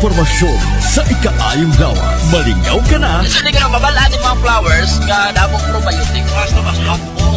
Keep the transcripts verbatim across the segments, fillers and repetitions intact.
Impormasyon sa ikaayong gawa. Malingaw ka na. Kasi hindi ka na mabalaan yung mga flowers nga damong probiotic. Basta mas hapon.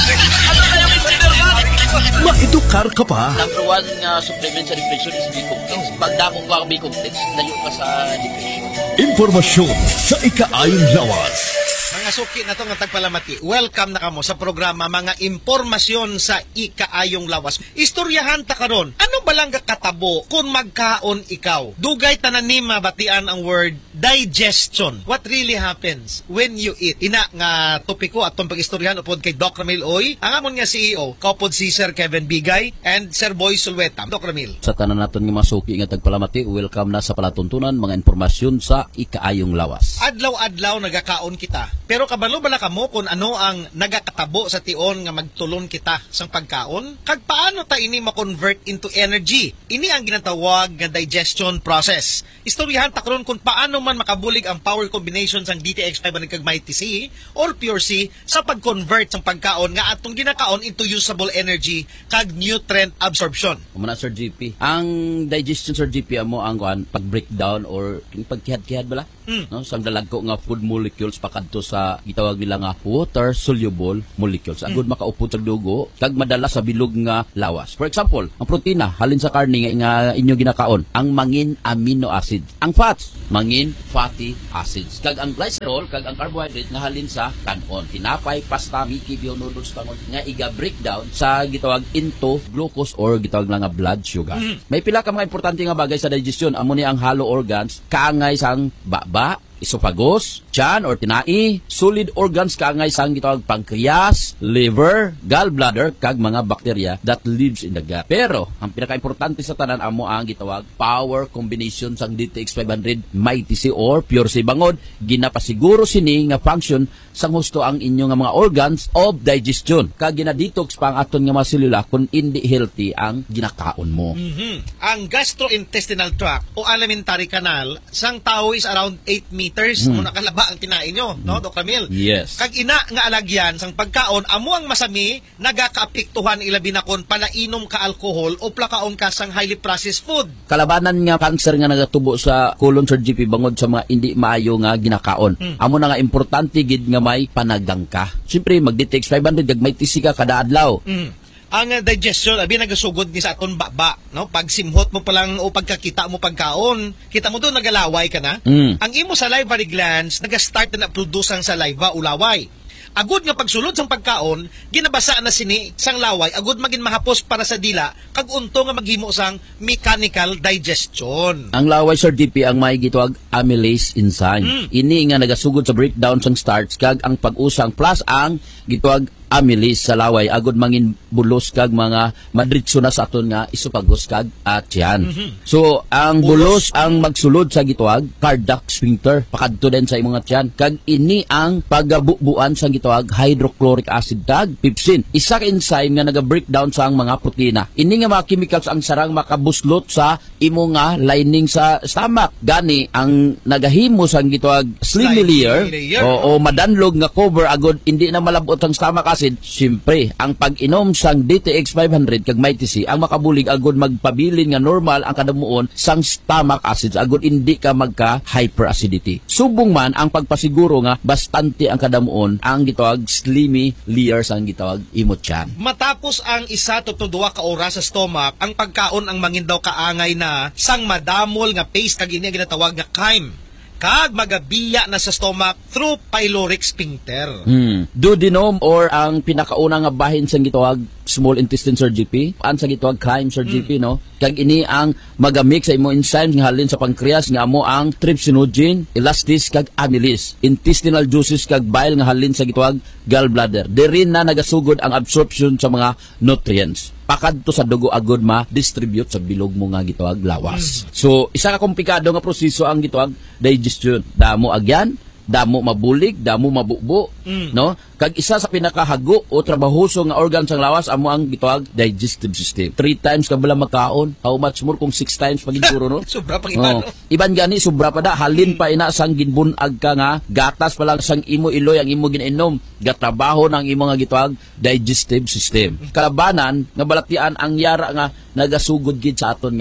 Ano na yung consider ka? Maedukar ka pa. Number one nga supplement sa depression is B-complex. Pag damong ka B-complex, layo ka sa depression. Impormasyon sa ikaayong lawas. Mga suki na to nga tagpalamati, welcome na kamo sa programa Mga Impormasyon sa Ikaayong Lawas. Istoryahan ta karon, ano ba lang katabo kung magkaon ikaw? Dugay tanan ni mabatian ang word digestion. What really happens when you eat? Ina nga topiko atong pag-istoryahan upod kay Doc Ramil Oy, ang amon nga C E O, kaupod si Sir Kevin Bigay and Sir Boy Sulweta. Doc Ramil. Sa tanan naton nga mga suki nga tagpalamati, welcome na sa palatuntunan mga impormasyon sa Ikaayong Lawas. Adlaw-adlaw nagakaon kita. Pero kabalo bala kamo kung ano ang nagakatabo sa tion nga magtulon kita sang pagkaon? Kag paano ta ini ma-convert into energy? Ini ang ginatawag nga digestion process. Istoryahan ta karon kung paano man makabulig ang power combination sang D T X five hundred kag Mighty C or Pure C sa pag-convert sang pagkaon nga atong ginakaon into usable energy kag nutrient absorption. Umana Sir G P. Ang digestion Sir G P amo ang kuan pag-breakdown or pagkihad-kihad bala? Mm. No, sang dalagko nga food molecules pakadto sa gitawag nila nga water soluble molecules. Agud mm. makaupod sa dugo kag madala sa bilog nga lawas. For example, ang protina halin sa karne nga, nga inyo ginakaon, ang mangin amino acids. Ang fats, mangin fatty acids. Kag ang glycerol kag ang carbohydrate nga halin sa kanon. Tinapay, pasta, miki, bio noodles kanon nga iga breakdown sa gitawag into glucose or gitawag lang nga blood sugar. Mm. May pila ka mga importante nga bagay sa digestion. Amo ni ang hollow organs kaangay sang baba, esophagus, tiyan or tinai, solid organs kaangay sang gitawag pancreas, liver, gallbladder kag mga bakterya that lives in the gut. Pero ang pinaka-importante sa tanan amo ang gitawag power combination sang D T X five hundred Mighty C or Pure C bangod ginapasiguro sini nga function sang husto ang inyo nga mga organs of digestion kag ginadetox pa ang aton nga mga selula kung hindi healthy ang ginakaon mo. Mm-hmm. Ang gastrointestinal tract o alimentary canal sang tao is around eight meters mm. mo nakalaba ang kinain nyo, no, Doc Ramil? Yes. Kag ina nga alagyan sang pagkaon, amo ang masami nagakaapektuhan ilabi na kon palainom ka alcohol o plakaon ka sang highly processed food. Kalabanan nga cancer nga nagatubo sa colon Sir G P bangod sa mga hindi maayo nga ginakaon. Mm. Amo na nga importante gid nga may panagang ka. Siyempre mag-D T X five hundred kag may tisi ka kada adlaw. Mm. Ang uh, digestion abi nagasugod ni sa aton baba, no? Pag simhot mo pa lang o pagkakita mo pagkaon, kita mo doon nagalaway ka na. Mm. Ang imo salivary glands naga-start na produce ang saliva o laway. Agud nga pagsulod sang pagkaon, ginabasa na sini sang laway, agud magin mahapos para sa dila, kag unto nga maghimo sang mechanical digestion. Ang laway Sir D P ang may gitawag amylase enzyme. Mm. Ini nga nagasugod sa breakdown sang starch kag ang pag-usang plus ang gitawag amylase sa laway agud mangin bulos kag mga madritso na sa aton nga esophagus kag at tiyan. Mm-hmm. So ang bulos, bulos ang magsulod sa gitawag cardiac sphincter pakadto din sa imong tiyan kag ini ang pagabubuan sa gitawag hydrochloric acid kag pepsin. Isa ka enzyme nga naga-breakdown sa ang mga protina. Ini nga mga chemicals ang sarang makabuslot sa imo nga lining sa stomach. Gani ang nagahimo sa gitawag slimy layer, layer o, o madanlog nga cover agud hindi na malabot ang stomach acid. Siyempre, ang pag-inom sang D T X five hundred kag Mighty C ang makabulig agud magpabilin nga normal ang kadamuon sang stomach acids agud hindi ka magka hyperacidity. Subong man ang pagpasiguro nga bastante ang kadamuon ang gitawag slimy layer sang gitawag imo tiyan. Matapos ang isa to duha ka oras sa stomach, ang pagkaon ang mangin daw kaangay na sang madamol nga paste kag ini ginatawag nga chyme. Kag magabiya na sa stomach through pyloric sphincter. Hmm. Duodenum or ang pinakauna nga bahin sa gitawag small intestine Sir G P, an sa gitawag chyme Sir G P, mm. no? Kag ini ang magamix sa imo enzymes nga halin sa pancreas nga amo ang trypsinogen, elastase kag amylase, intestinal juices kag bile nga halin sa gitawag gallbladder. Diri na nagasugod ang absorption sa mga nutrients. Pakadto sa dugo agud ma-distribute sa bilog mo nga gitawag lawas. Mm. So isa ka komplikado nga proseso ang gitawag digestion. Damo agyan, damo mabulig, damo mabubo, mm. no? Kag isa sa pinakahago o trabahoso nga organ sang lawas amo ang gitawag digestive system. Three times ka bala makaon, how much more kung six times pagiguro, no? Sobra pang iba, no? Iban gani sobra pa da, halin pa ina sang ginbunag ka nga gatas pa lang sang imo iloy ang imo gininom, gatrabaho ng imo nga gitawag digestive system. Kalabanan nga balatian ang yara nga nagasugod gid sa aton nga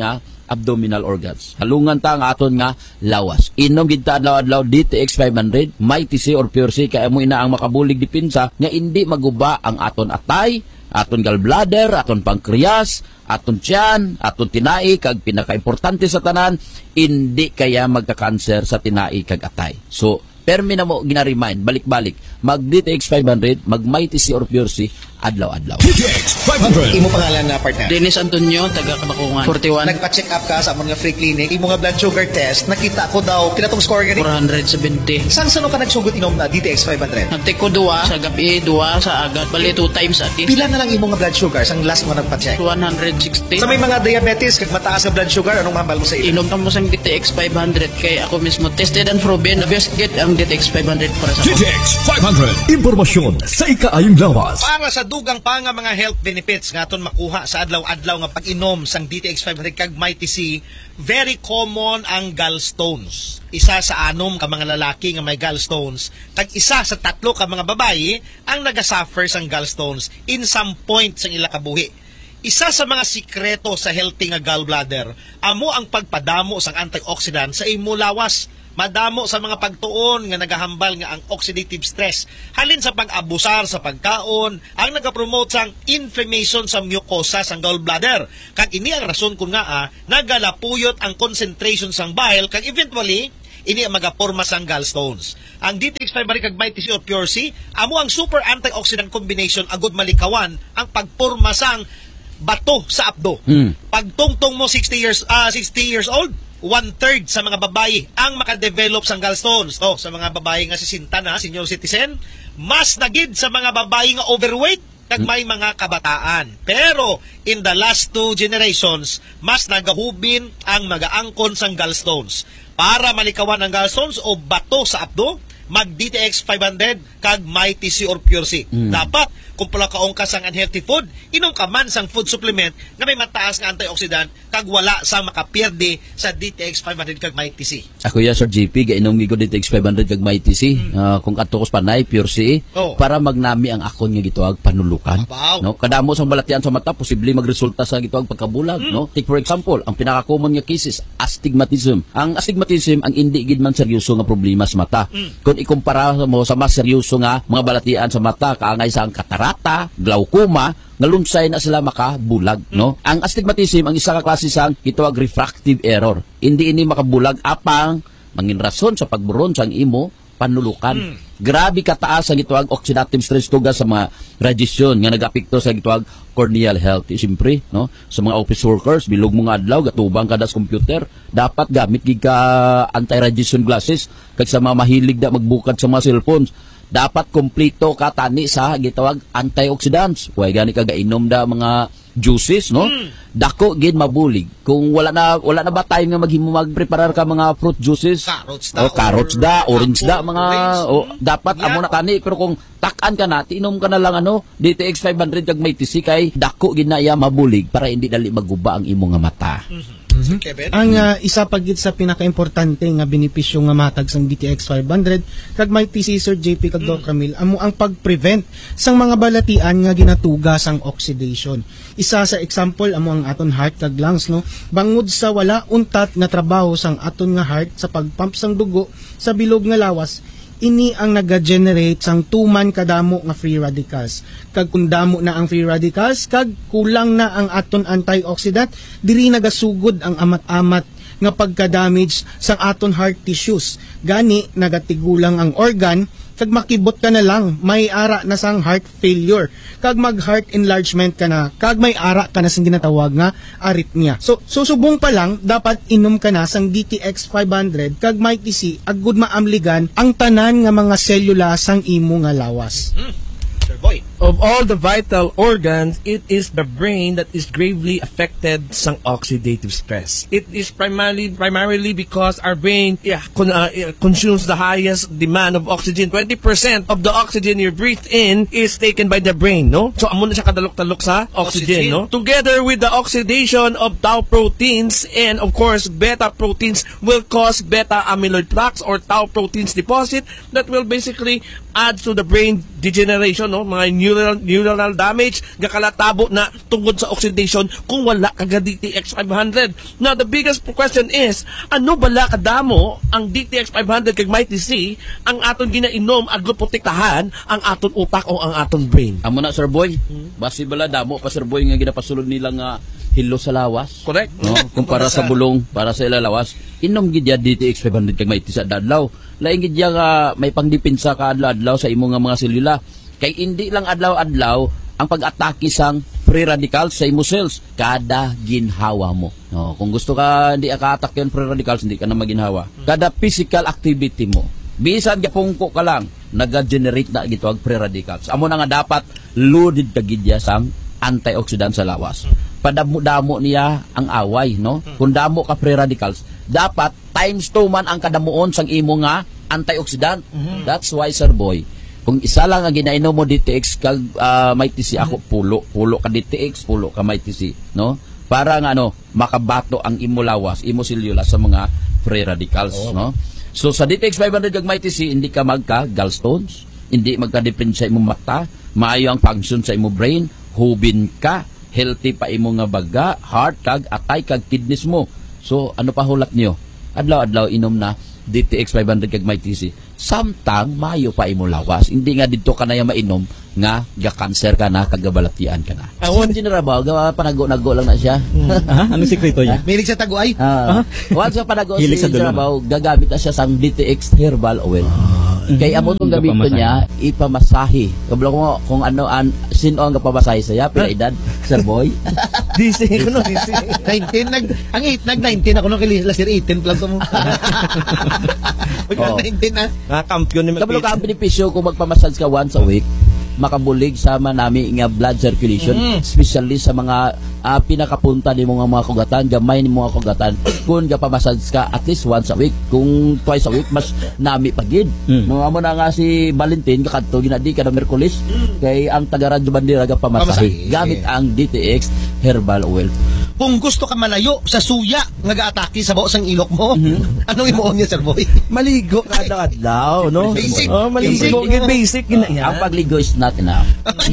abdominal organs. Halungan ta ang aton nga lawas. Inom gid ta adlaw-adlaw D T X five hundred, Mighty C or Pure C, kaya mo ina ang makabulig dipinsa nga hindi maguba ang aton atay, aton gallbladder, aton pancreas, aton tiyan, aton tinai, kag pinakaimportante sa tanan, hindi kaya magka-cancer sa tinai kag atay. So, permi na mo gina-remind, balik-balik, mag D T X five hundred, mag Mighty C or Pure C, adlaw-adlaw. D T X five hundred. Imo pangalan na partner? Dennis Antonio, taga Kabakungan. forty-one. Nagpa-check up ka sa among nga free clinic, imo nga blood sugar test, nakita ko daw, kinatong score gani. four seventy. Saan saan ka nagsugod inom na D T X five hundred? Nagtik ko duwa sa gabi, duwa sa agat. Bali, two times ati. Pila na lang imo nga blood sugar sang last mo nagpa-check? one sixty. Sa may mga diabetes, kag mataas nga blood sugar, anong mahambal mo sa ilo? Inom mo sang D T X five hundred kay ako mismo tested and proven. The best get ang D T X five hundred para sa D T X five hundred. Impormasyon sa ikaayong lawas. Para sa dugang pa nga mga health benefits nga aton makuha sa adlaw-adlaw nga pag-inom sang D T X five hundred kag Mighty C, very common ang gallstones. Isa sa anom ka mga lalaki nga may gallstones, kag isa sa tatlo ka mga babayi ang nagasuffer sang gallstones in some point sang ila kabuhi. Isa sa mga sikreto sa healthy nga gallbladder amo ang pagpadamo sang antioxidant sa imo lawas. Madamo sa mga pagtuon nga nagahambal nga ang oxidative stress halin sa pag-abusar sa pagkaon ang nagapromote sang inflammation sa mucosa sang gallbladder. Kag ini ang rason kun nga ah, nagalapuyot ang concentration sang bile kag eventually ini ang magaporma sang gallstones. Ang D T X five hundred kag Mighty C or Pure C amo ang super antioxidant combination agud malikawan ang pagporma sang bato sa abdo. Hmm. Pagtungtong mo sixty years ah sixty years old, one-third sa mga babae ang makadevelop sang gallstones. To, sa mga babae nga sisinta na, senior citizen, mas nagid sa mga babae nga overweight kag may mga kabataan. Pero, in the last two generations, mas nagahubin ang mag-aangkon sang gallstones. Para malikawan ang gallstones o bato sa abdo, mag D T X five hundred kag Mighty C or Pure C. Mm. Dapat kung pala kaong ka sang unhealthy food, inom ka man sang food supplement nga may mataas nga antioxidant kag wala sa makapirde sa D T X five hundred kag Mighty C. Ako ya Sir G P, gainom gigo D T X five hundred kag Mighty C. Mm. Uh, kung kadto ko panay Pure C Oh. para magnami ang akon nga gituag panulukan. Abaw. No, kadamo sang balatian sa mata posible magresulta sa gituag pagkabulag, Mm. no? Take for example, ang pinaka-common nga cases, astigmatism. Ang astigmatism ang indi gid man seryoso nga problema sa mata. Mm. Kung ikumpara mo sa mas seryoso nga mga balatian sa mata kaangay sa ang katarata, glaucoma, nga lunsay na sila makabulag, no? Ang astigmatism ang isa ka klase sang gituag refractive error. Hindi ini makabulag apang mangin rason sa pagburon sang imo panulukan. Mm. Grabe kataas ang gituag oxidative stress tuga sa mga radiation nga nagapekto sa gituag corneal health. Siyempre, no? Sa mga office workers, bilog mo nga adlaw gatubang kada sa computer, dapat gamit gid ka anti-radiation glasses kag sa mga mahilig da magbukad sa mga cellphones. Dapat kompleto ka tani sa gitawag antioxidants. Way gani ka gainom da mga juices, no? Mm. Dako gid mabulig. Kung wala na wala na ba time nga maghimo magpreparar ka mga fruit juices? Carrots da, o carrots or da, orange da, apple, mga orange. o, dapat Yeah. amo na tani, pero kung takan ka na, inom ka na lang ano, D T X five hundred kag Mighty C kay dako gid na iya mabulig para hindi dali maguba ang imo nga mata. Kevin? Ang uh, isa pagit sa pinaka-importante nga benepisyo nga matag sang D T X five hundred kag Mighty C Sir J P kag Doc Camille amo ang pag-prevent sang mga balatian nga ginatuga sang oxidation. Isa sa example amo ang aton heart kag lungs, no. Bangod sa wala untat nga trabaho sang aton nga heart sa pagpump sang dugo sa bilog nga lawas, ini ang naga-generate sang tuman kadamo nga free radicals. Kag kung damo na ang free radicals, kag kulang na ang aton antioxidant, diri nagasugod ang amat-amat nga pagka-damage sang aton heart tissues. Gani nagatigulang ang organ, kag makibot ka na lang, may ara na sang heart failure. Kag mag-heart enlargement ka na, kag may ara ka na sang ginatawag nga arrhythmia. So, susubong pa lang, dapat inom ka na sang D T X five hundred, kag Mighty C, agud maamligan ang tanan nga mga selula sang imo nga lawas. Sir Boy. Of all the vital organs, it is the brain that is gravely affected sang oxidative stress. It is primarily primarily because our brain yeah, con, uh, consumes the highest demand of oxygen. twenty percent of the oxygen you breathe in is taken by the brain, no? So amo na siya kadalok-talok sa Oxygen. oxygen, no? Together with the oxidation of tau proteins and of course beta proteins will cause beta amyloid plaques or tau proteins deposit that will basically add to the brain degeneration, no? Mga neural, neuronal damage, nga kalatabo na tungkol sa oxidation kung wala ka D T X five hundred. Now, the biggest question is, ano bala kadamo ang D T X five hundred kag Mighty C ang aton ginainom at protektahan ang aton utak o ang aton brain? Amo na, Sir Boy. Basi bala damo pa, Sir Boy, nga ginapasulod nila nga hilo sa lawas. Correct. No? Kumpara sa bulong, para sa ilalawas, inom gid ya D T X five hundred kag Mighty sa adlaw. Laing gid ya nga may pangdipinsa ka adlaw sa imo nga mga selula. Kay hindi lang adlaw-adlaw ang pag-atake sang free radicals sa imo cells kada ginhawa mo. No, kung gusto ka hindi ka atake yung free radicals, hindi ka na maginhawa. Kada physical activity mo, bisan gapungko ka lang, naga-generate na gito ang free radicals. Amo na nga dapat loaded ka gid ya sang antioxidant sa lawas. Padamo-damo niya ang away, no? Kung damo ka free radicals, dapat times two man ang kadamuon sang imo nga antioxidant. Mm-hmm. That's why, Sir Boy, kung isa lang ang ginainom mo D T X kag uh, Mighty C, ako pulo, pulo ka D T X, pulo ka Mighty C, no? Para nga ano, makabato ang imo lawas, imo selula sa mga free radicals, oh. no? So sa D T X five hundred kag Mighty C, hindi ka magka gallstones, hindi magka-depend sa imo mata, maayo ang function sa imo brain, hubin ka, healthy pa imo nga baga, heart kag atay kag kidneys mo. So ano pa hulat niyo? Adlaw-adlaw inom na D T X five hundred kag Mighty C. Samtang mayo pa imo lawas. Hindi nga dito ka na yung mainom nga ga-cancer ka na, kagabalatian ka na. Awon dinarabaw, gawa panago-nago lang na siya. Ah, anong sekreto niya? Milig sa taguay. Ah, once sa panago si Hilig sa dulo, Jarabaw, gagamit na siya sang D T X herbal oil. Kaya amo tong gamit ko niya, ipamasahe. Kablo ko kung ano an sino ang kapamasahe saya, pila edad, Sir Boy. D C ko no, D C. nineteen nag ang eight nag nineteen ako no kay last year eighteen plus mo. Pagka Oh. nineteen na. Ah, kampiyon ni Kablo ka ang benepisyo kung magpamassage ka once a week, makabulig sa manami nga blood circulation, Mm. especially sa mga uh, pinakapunta ni mga mga kugatan, gamay ni mga kugatan. Kung gapamassage ka at least once a week, kung twice a week, mas nami pagid. Mm. Mga mo na nga si Valentin, kakadto ginadi ka na Merkulis, kay ang taga-Radyo Bandera gapamasahe. Pamasahe. Gamit ang D T X herbal oil. Kung gusto ka malayo sa suya nga ga-atake sa baos ang ilok mo, Mm-hmm. anong imuon niya, Sir Boy? Maligo kada adlaw, no? Basic. Oh, maligo, Basic. basic, basic gina yan. Ang pagligo is not enough.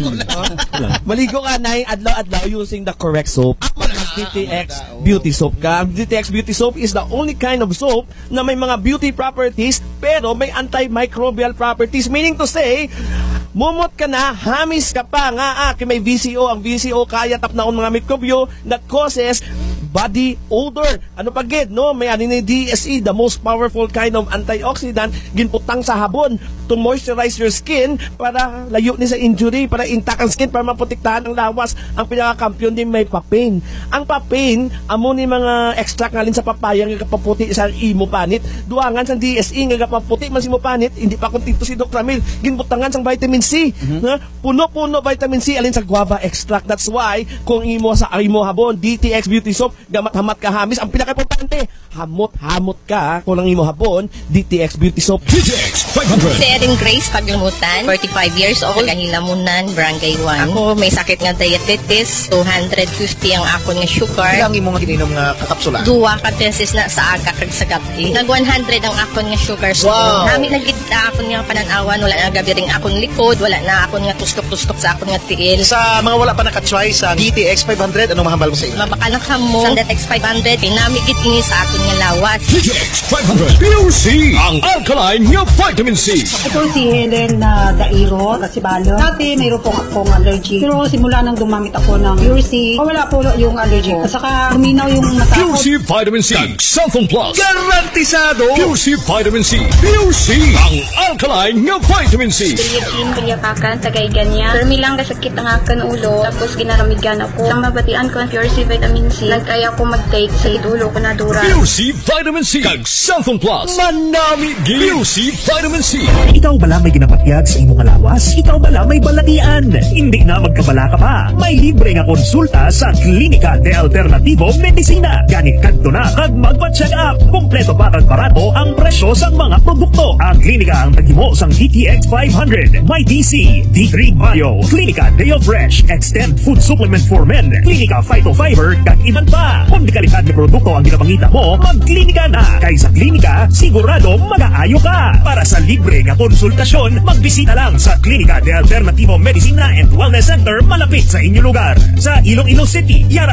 Maligo ka na adlaw-adlaw using the correct soap. D T X Beauty Soap ka. D T X Beauty Soap is the only kind of soap na may mga beauty properties pero may antimicrobial properties. Meaning to say, mumot ka na, hamis ka pa nga, ah, may V C O. Ang V C O kaya tapnaon mga mikrobyo that causes body odor. Ano pa gid, no? May ani ni D S E, the most powerful kind of antioxidant, ginputang sa habon to moisturize your skin para layo ni sa injury, para intact ang skin, para maprotektahan ang lawas. Ang pinaka-kampiyon din may papain. Ang papain, amo ni mga extract ngalin sa papaya nga kapaputi sa imo panit. Duangan sa D S E nga kapaputi man si mo panit, hindi pa kontento si Doctor Ramil. Ginbutangan sang vitamin C. Mm-hmm. Puno-puno vitamin C alin sa guava extract. That's why kung imo sa imo habon, D T X Beauty Soap, gamat-hamat ka hamis, ang pinaka-importante, hamot-hamot ka kung ang imo habon, D T X Beauty Soap. D T X five hundred. Si Erin Grace Paglimutan, forty-five years old, Gahilamunan, Barangay one. Ako may sakit nga diabetes, two hundred fifty ang ako nga sugar. Ilang imong ginom nga kakapsula? Duwa ka tesis na sa aga kag sa gabi. Nag one hundred ang akon nga sugar. So, Wow. Nami nagid akon nga pananawan, wala na gabi ring akon likod, wala na akon nga tustok-tustok sa akon nga tiil. Sa mga wala pa nakatry sa D T X five hundred, anong mahambal mo sa ila? Mabakala ka mo sa D T X five hundred, pinamigit ini sa aton nga lawas. D T X five hundred. Pure C. Ang alkaline nga vitamin C. Ito si Helen na Dairo, Kasibalo. Dati mayroon po akong allergy. Pero simula nang dumamit ako ng Pure C, wala po yung allergy ko. Saka luminaw yung mata Pure ko. C Vitamin C. Kag Sulfon Plus. Garantisado! Pure C Vitamin C. Pure C. Ang alkaline nga vitamin C. Bilyatin, bilyakakan, tagay ganyan. Permi lang kasakit ang akan ulo, tapos ginaramigan ako. Ang mabatian ko ang Pure C Vitamin C, nagkaya ko mag-take sa ulo ko na dura. Pure C Vitamin C. Kag Sulfon Plus. Manami G. Pure C Vitamin C. Ikaw bala may ginapatyag sa imong lawas? Ikaw bala may balatian? Hindi na magkabala ka pa. May libre nga konsulta sa Klinika de Alternativo Medicina. Ganit kadto na kag magpa-check up. Kompleto pa kag barato ang presyo sa mga produkto. Ang klinika ang naghimo sang D T X five hundred, Mighty C, D three Bio, Klinika Deo Fresh, Extend Food Supplement for Men, Klinika Phytofiber, kag iban pa. Kung di kalidad ni produkto ang ginapangita mo, magklinika na. Kay sa klinika, sigurado mag-aayo ka. Para sa libre nga konsultasyon, magbisita lang sa Klinika de Alternativo Medicina and Wellness Center malapit sa inyong lugar. Sa Iloilo City, Yara